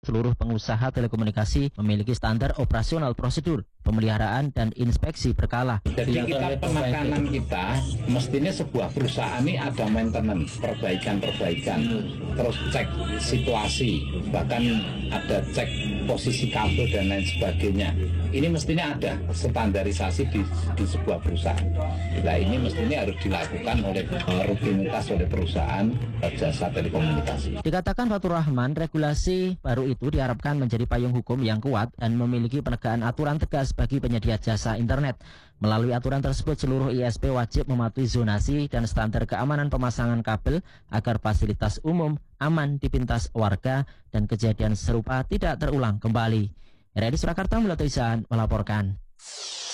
Seluruh pengusaha telekomunikasi memiliki standar operasional prosedur, pemeliharaan, dan inspeksi berkala. Jadi penekanan kita, mestinya sebuah perusahaan ini ada maintenance, perbaikan, terus cek situasi, bahkan ada cek posisi kabel dan lain sebagainya. Ini mestinya ada standarisasi di sebuah perusahaan. Nah ini mestinya harus dilakukan oleh rutinitas oleh perusahaan jasa telekomunikasi. Dikatakan Fatur Rahman, regulasi baru itu diharapkan menjadi payung hukum yang kuat dan memiliki penegakan aturan tegas bagi penyedia jasa internet. Melalui aturan tersebut, seluruh ISP wajib mematuhi zonasi dan standar keamanan pemasangan kabel agar fasilitas umum aman dipintas warga dan kejadian serupa tidak terulang kembali. RRI Surakarta melaporkan.